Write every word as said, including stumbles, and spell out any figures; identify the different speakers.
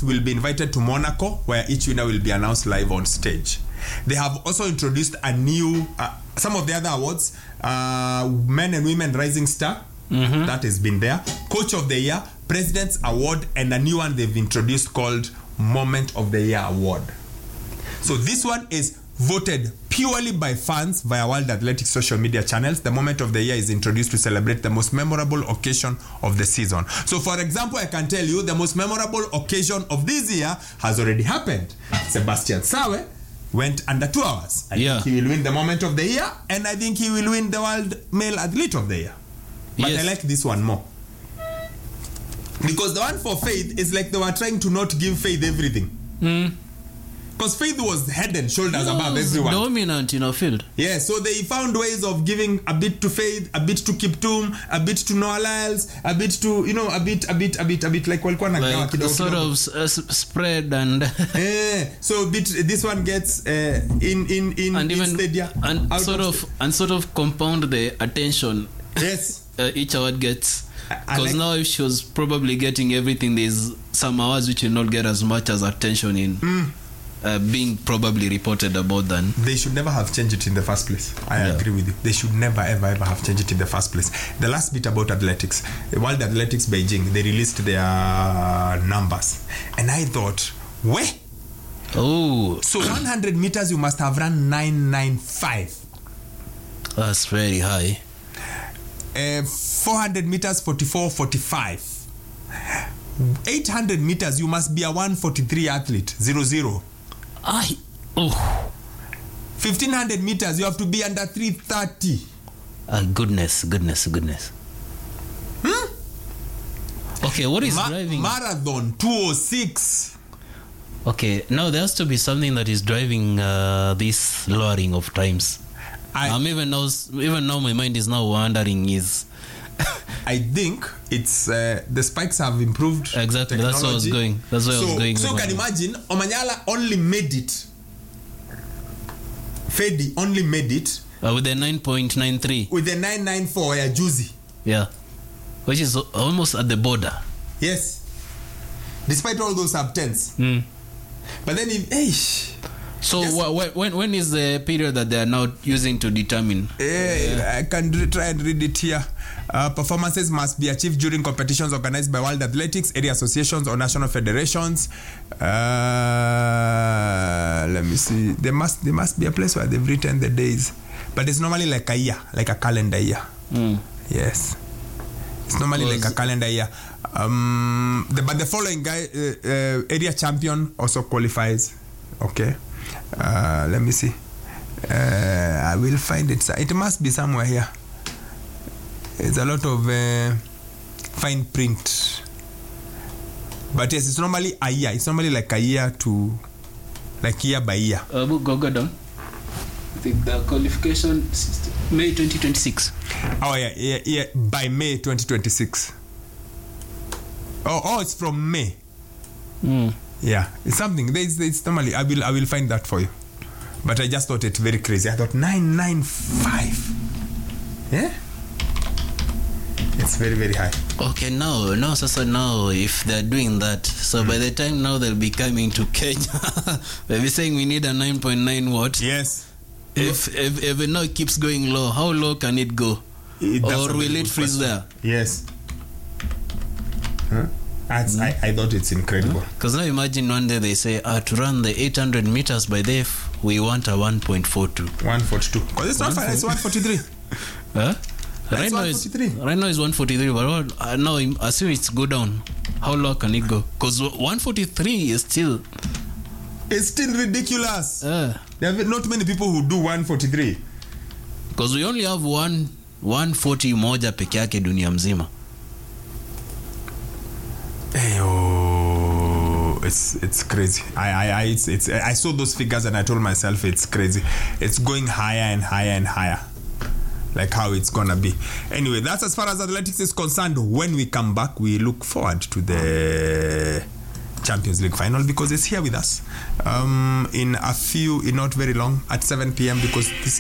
Speaker 1: finalists will be invited to Monaco, where each winner will be announced live on stage. They have also introduced a new, uh, some of the other awards, uh, Men and Women Rising Star, mm-hmm. that has been there, Coach of the Year, President's Award, and a new one they've introduced called Moment of the Year Award. So this one is voted purely by fans via World Athletics social media channels. The Moment of the Year is introduced to celebrate the most memorable occasion of the season. So for example, I can tell you the most memorable occasion of this year has already happened. Sebastian Sawe went under two hours. I
Speaker 2: yeah.
Speaker 1: think he will win the Moment of the Year, and I think he will win the World Male Athlete of the Year. But yes. I like this one more. Because the one for Faith is like they were trying to not give Faith everything.
Speaker 2: Mm.
Speaker 1: Because Faith was head and shoulders no, above everyone.
Speaker 2: Dominant in our field.
Speaker 1: Yeah, so they found ways of giving a bit to Faith, a bit to Kiptum, a bit to Noah Lyles, a bit to, you know, a bit, a bit, a bit, a bit, like walikuwa nagawa
Speaker 2: kidogo. Like sort of uh, spread and...
Speaker 1: yeah, so bit, this one gets uh, in, in, in,
Speaker 2: and
Speaker 1: in
Speaker 2: even,
Speaker 1: stadia.
Speaker 2: And sort of, and sort of compound the attention.
Speaker 1: Yes.
Speaker 2: uh, each award gets. Because like, now if she was probably getting everything, there's some awards which will not get as much as attention in mm. uh, being probably reported about than.
Speaker 1: They should never have changed it in the first place. I yeah. agree with you. They should never ever ever have changed it in the first place. The last bit about athletics, World Athletics Beijing, they released their numbers, and I thought, where?
Speaker 2: Oh,
Speaker 1: so one hundred meters you must have run nine ninety-five.
Speaker 2: That's very high.
Speaker 1: Uh, four hundred meters forty-four forty-five. eight hundred meters you must be a one forty-three athlete. Zero zero.
Speaker 2: I oh.
Speaker 1: fifteen hundred meters you have to be under three thirty.
Speaker 2: Uh, goodness, goodness, goodness.
Speaker 1: Hmm?
Speaker 2: Okay, what is
Speaker 1: Ma-
Speaker 2: driving
Speaker 1: marathon two oh six?
Speaker 2: Okay, now there has to be something that is driving uh, this lowering of times. I, um, even now, even now, my mind is now wondering is.
Speaker 1: I think it's uh, the spikes have improved.
Speaker 2: Exactly, technology. That's where I was going. That's where
Speaker 1: so,
Speaker 2: I was going.
Speaker 1: So you can imagine, Omanyala only made it. Fedi only made it
Speaker 2: uh, with the nine point nine three.
Speaker 1: With the nine ninety-four, yeah, Juicy.
Speaker 2: Yeah, which is almost at the border.
Speaker 1: Yes, despite all those sub tens.
Speaker 2: Mm.
Speaker 1: But then, if, eish,
Speaker 2: so wh- when when is the period that they are now using to determine?
Speaker 1: Hey, yeah. I can re- try and read it here. Uh, performances must be achieved during competitions organized by World Athletics, area associations, or national federations. Uh, let me see. There must there must be a place where they've written the days, but it's normally like a year, like a calendar year.
Speaker 2: Mm.
Speaker 1: Yes, it's normally like a calendar year. Um, the, but the following guy, uh, uh, area champion also qualifies. Okay, uh, let me see. Uh, I will find it. It must be somewhere here. It's a lot of uh, fine print. But yes, it's normally a year. It's normally like a year to, like year by year.
Speaker 2: Uh, go, go down. I think the qualification is May twenty twenty-six.
Speaker 1: Oh yeah, yeah, yeah. By May twenty twenty-six. Oh, oh, it's from May.
Speaker 2: Mm.
Speaker 1: Yeah, it's something. It's, it's normally. I will, I will find that for you. But I just thought it very crazy. I thought nine ninety-five. Yeah. It's very, very high.
Speaker 2: Okay, now, now, so now, if they're doing that, so mm. by the time now they'll be coming to Kenya, they'll be saying we need a nine point nine watt.
Speaker 1: Yes.
Speaker 2: If, if if it now keeps going low, how low can it go? It, or will it freeze question. There?
Speaker 1: Yes. Huh? That's, mm. I, I thought it's incredible.
Speaker 2: Because now imagine one day they say, uh, to run the eight hundred meters by day, we want a one point four two.
Speaker 1: one forty-two. Because it's not fine, it's one forty-three.
Speaker 2: Huh? Right now, is, right now is one forty-three, but what, uh, now I assume it's go down. How low can it go? Because one forty-three is still...
Speaker 1: It's still ridiculous.
Speaker 2: Uh,
Speaker 1: there are not many people who do one forty-three.
Speaker 2: Because we only have one one forty moja peke yake dunia mzima.
Speaker 1: Hey, oh, it's it's crazy. I I I it's, it's I saw those figures and I told myself it's crazy. It's going higher and higher and higher. Like how it's gonna be. Anyway, that's as far as athletics is concerned. When we come back, we look forward to the Champions League final because it's here with us um, in a few, in not very long, at seven p.m. because this